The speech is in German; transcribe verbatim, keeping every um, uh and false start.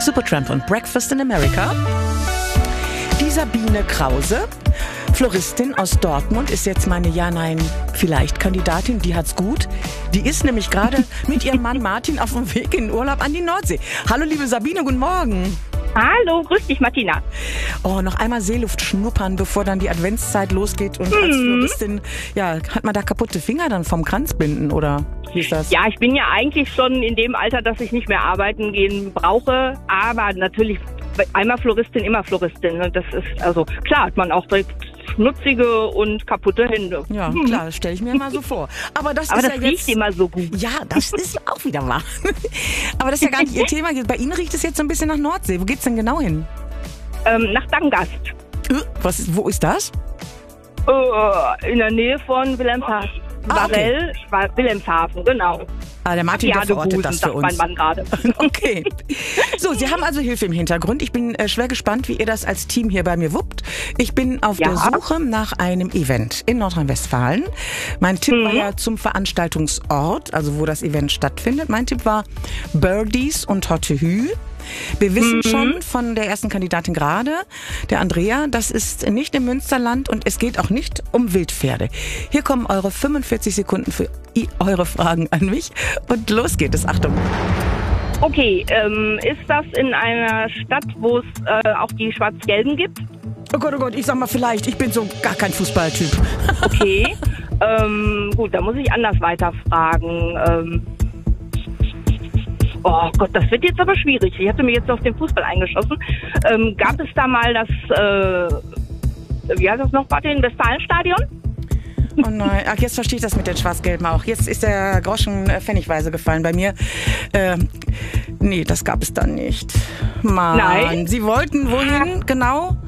Supertramp und Breakfast in America. Die Sabine Krause, Floristin aus Dortmund, ist jetzt meine Ja-Nein-Vielleicht-Kandidatin. Die hat's gut. Die ist nämlich gerade mit ihrem Mann Martin auf dem Weg in den Urlaub an die Nordsee. Hallo liebe Sabine, guten Morgen. Hallo, grüß dich Martina. Oh, noch einmal Seeluft schnuppern, bevor dann die Adventszeit losgeht. Und als Mhm. Floristin, ja, hat man da kaputte Finger dann vom Kranzbinden oder wie ist das? Ja, ich bin ja eigentlich schon in dem Alter, dass ich nicht mehr arbeiten gehen brauche. Aber natürlich, einmal Floristin, immer Floristin. Das ist, also klar, hat man auch direkt schmutzige und kaputte Hände. Ja, klar, das stelle ich mir mal so vor. Aber das Aber ist das ja riecht jetzt immer so gut. Ja, das ist auch wieder wahr. Aber das ist ja gar nicht Ihr Thema. Bei Ihnen riecht es jetzt so ein bisschen nach Nordsee. Wo geht's denn genau hin? Ähm, nach Dangast. Äh, Was ist, wo ist das? Äh, in der Nähe von Wilhelmshaven. Ah, okay. Varell, Schwa- Wilhelmshaven, genau. Ah, der Martin, der verortet das für sagt mein uns. Mann gerade. Okay. So, Sie haben also Hilfe im Hintergrund. Ich bin äh, schwer gespannt, wie ihr das als Team hier bei mir wuppt. Ich bin auf Ja. der Suche nach einem Event in Nordrhein-Westfalen. Mein Tipp Mhm. war ja zum Veranstaltungsort, also wo das Event stattfindet. Mein Tipp war Birdies und Hottehü. Wir wissen Mhm. schon von der ersten Kandidatin gerade, der Andrea, das ist nicht im Münsterland und es geht auch nicht um Wildpferde. Hier kommen eure fünfundvierzig Sekunden für i- eure Fragen an mich und los geht es. Achtung. Okay, ähm, ist das in einer Stadt, wo es äh, auch die Schwarz-Gelben gibt? Oh Gott, oh Gott, ich sag mal vielleicht, ich bin so gar kein Fußballtyp. Okay. ähm, gut, da muss ich anders weiterfragen. Ähm, oh Gott, das wird jetzt aber schwierig. Ich hatte mir jetzt auf den Fußball eingeschossen. Ähm, gab es da mal das, äh, wie heißt das noch, Martin, Westfalenstadion? Oh nein, ach, jetzt verstehe ich das mit den Schwarz-Gelben auch. Jetzt ist der Groschen äh, pfennigweise gefallen bei mir. Äh, nee, das gab es dann nicht. Mann, Nein. Sie wollten wohin genau?